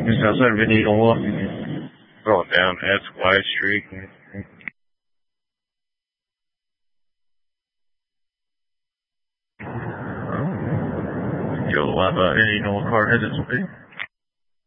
It's outside of Indianola. Going down SY Street. You'll have Indianola car headed to me.